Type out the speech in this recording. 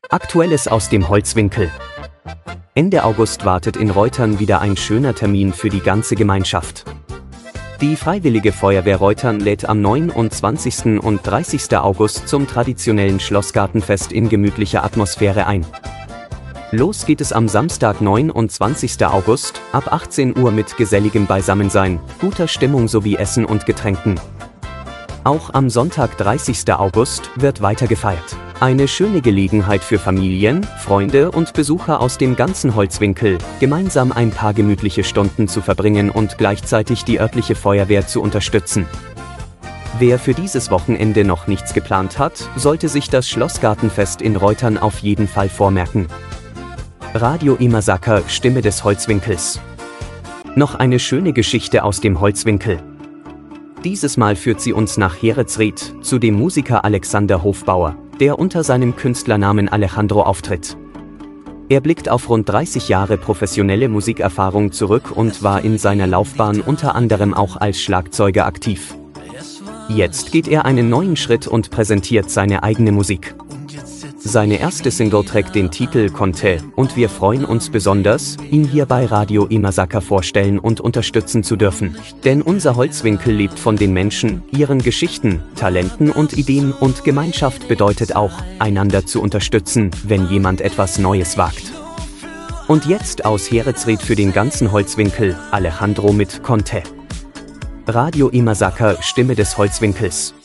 Aktuelles aus dem Holzwinkel. Ende August wartet in Reutern wieder ein schöner Termin für die ganze Gemeinschaft. Die Freiwillige Feuerwehr Reutern lädt am 29. und 30. August zum traditionellen Schlossgartenfest in gemütlicher Atmosphäre ein. Los geht es am Samstag, 29. August, ab 18 Uhr mit geselligem Beisammensein, guter Stimmung sowie Essen und Getränken. Auch am Sonntag, 30. August, wird weiter gefeiert. Eine schöne Gelegenheit für Familien, Freunde und Besucher aus dem ganzen Holzwinkel, gemeinsam ein paar gemütliche Stunden zu verbringen und gleichzeitig die örtliche Feuerwehr zu unterstützen. Wer für dieses Wochenende noch nichts geplant hat, sollte sich das Schlossgartenfest in Reutern auf jeden Fall vormerken. Radio Imasaker, Stimme des Holzwinkels. Noch eine schöne Geschichte aus dem Holzwinkel. Dieses Mal führt sie uns nach Heretsried, zu dem Musiker Alexander Hofbauer, der unter seinem Künstlernamen Alejandro auftritt. Er blickt auf rund 30 Jahre professionelle Musikerfahrung zurück und war in seiner Laufbahn unter anderem auch als Schlagzeuger aktiv. Jetzt geht er einen neuen Schritt und präsentiert seine eigene Musik. Seine erste Single trägt den Titel Conte und wir freuen uns besonders, ihn hier bei Radio Imasaker vorstellen und unterstützen zu dürfen. Denn unser Holzwinkel lebt von den Menschen, ihren Geschichten, Talenten und Ideen und Gemeinschaft bedeutet auch, einander zu unterstützen, wenn jemand etwas Neues wagt. Und jetzt aus Heretsried für den ganzen Holzwinkel, Alejandro mit Conte. Radio Imasaker, Stimme des Holzwinkels.